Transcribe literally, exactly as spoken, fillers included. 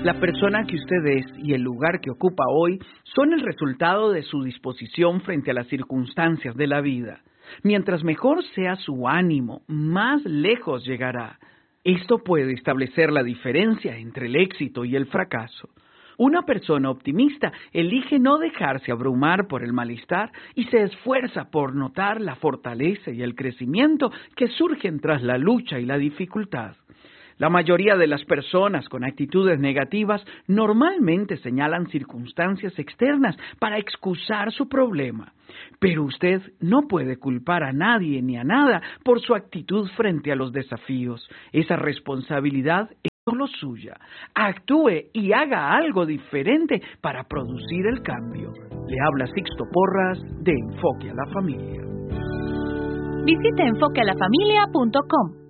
La persona que usted es y el lugar que ocupa hoy son el resultado de su disposición frente a las circunstancias de la vida. Mientras mejor sea su ánimo, más lejos llegará. Esto puede establecer la diferencia entre el éxito y el fracaso. Una persona optimista elige no dejarse abrumar por el malestar y se esfuerza por notar la fortaleza y el crecimiento que surgen tras la lucha y la dificultad. La mayoría de las personas con actitudes negativas normalmente señalan circunstancias externas para excusar su problema. Pero usted no puede culpar a nadie ni a nada por su actitud frente a los desafíos. Esa responsabilidad es solo suya. Actúe y haga algo diferente para producir el cambio. Le habla Sixto Porras de Enfoque a la Familia. Visite enfoque a la familia punto com.